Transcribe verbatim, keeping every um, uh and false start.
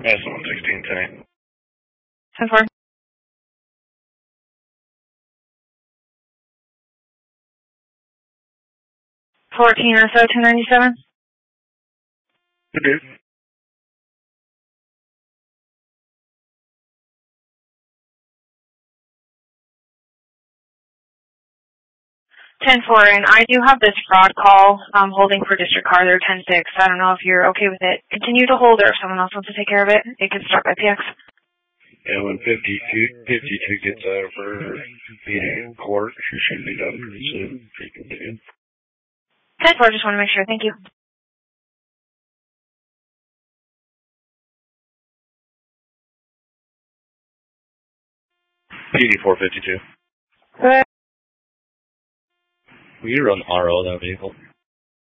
S one sixteen ten. ten four. fourteen or so, two ninety-seven. Good dude. ten four, and I do have this fraud call um, holding for District Carter ten six. I don't know if you're okay with it. Continue to hold, or if someone else wants to take care of it, it can start by P X. Yeah, when fifty-two, fifty-two gets out for being in court, she should be done pretty soon. She can do it. ten four, just want to make sure. Thank you. P D four fifty-two. Good. Will you run R O that vehicle?